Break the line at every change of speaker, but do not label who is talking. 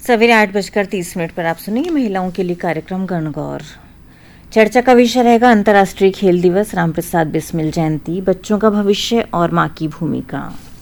सवेरे 8:30 पर आप सुनेंगे महिलाओं के लिए कार्यक्रम गणगौर। चर्चा का विषय रहेगा अंतर्राष्ट्रीय खेल दिवस, रामप्रसाद बिस्मिल जयंती, बच्चों का भविष्य और माँ की भूमिका।